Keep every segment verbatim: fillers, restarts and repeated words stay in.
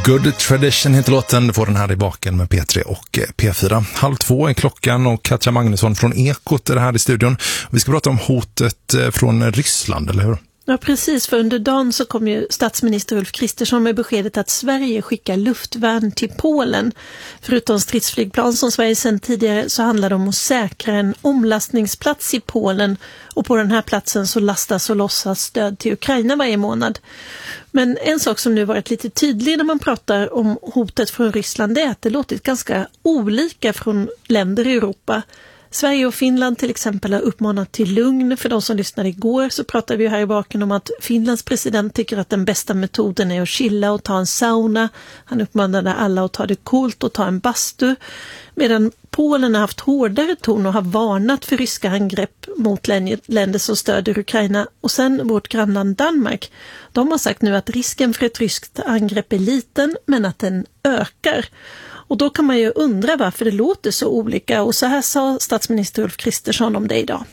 Good Tradition heter låten, får den här i baken med P tre och P fyra. Halv två är klockan och Katja Magnusson från Ekot är här i studion. Vi ska prata om hotet från Ryssland, eller hur? Ja, precis. För under dagen så kom ju statsminister Ulf Kristersson med beskedet att Sverige skickar luftvärn till Polen. Förutom stridsflygplan som Sverige sedan tidigare så handlar det om att säkra en omlastningsplats i Polen. Och på den här platsen så lastas och lossas stöd till Ukraina varje månad. Men en sak som nu varit lite tydlig när man pratar om hotet från Ryssland är att det låtit ganska olika från länder i Europa. Sverige och Finland till exempel har uppmanat till lugn. För de som lyssnade igår så pratade vi här i baken om att Finlands president tycker att den bästa metoden är att chilla och ta en sauna. Han uppmanade alla att ta det coolt och ta en bastu. Medan Polen har haft hårdare ton och har varnat för ryska angrepp mot länder som stöder Ukraina. Och sen vårt grannland Danmark. De har sagt nu att risken för ett ryskt angrepp är liten men att den ökar. Och då kan man ju undra varför det låter så olika. Och så här sa statsminister Ulf Kristersson om det idag.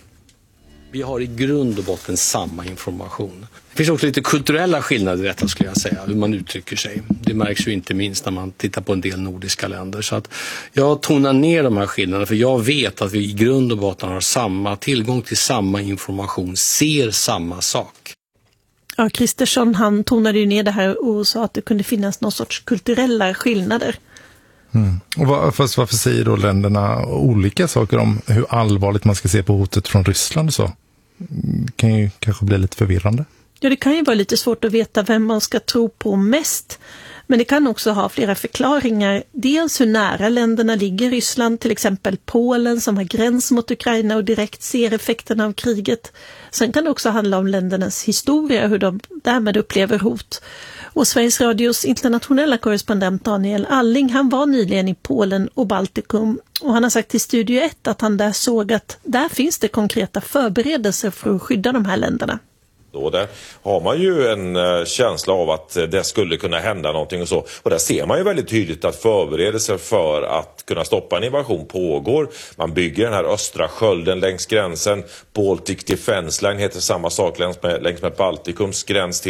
Vi har i grund och botten samma information. Det finns också lite kulturella skillnader i detta, skulle jag säga, hur man uttrycker sig. Det märks ju inte minst när man tittar på en del nordiska länder. Så att jag tonar ner de här skillnaderna, för jag vet att vi i grund och botten har samma tillgång till samma information, ser samma sak. Ja, Kristersson han tonade ju ner det här och sa att det kunde finnas någon sorts kulturella skillnader. Mm. Och var, fast varför säger då länderna olika saker om hur allvarligt man ska se på hotet från Ryssland och så? Det kan ju kanske bli lite förvirrande. Ja, det kan ju vara lite svårt att veta vem man ska tro på mest. Men det kan också ha flera förklaringar. Dels hur nära länderna ligger Ryssland, till exempel Polen som har gräns mot Ukraina och direkt ser effekterna av kriget. Sen kan det också handla om ländernas historia, hur de därmed upplever hot. Och Sveriges Radios internationella korrespondent Daniel Alling, han var nyligen i Polen och Baltikum. Och han har sagt till Studio ett att han där såg att där finns det konkreta förberedelser för att skydda de här länderna. Då där har man ju en uh, känsla av att uh, det skulle kunna hända någonting och så. Och där ser man ju väldigt tydligt att förberedelser för att kunna stoppa en invasion pågår. Man bygger den här östra skölden längs gränsen. Baltic Defense Line heter samma sak längs med, längs med Baltikums gräns till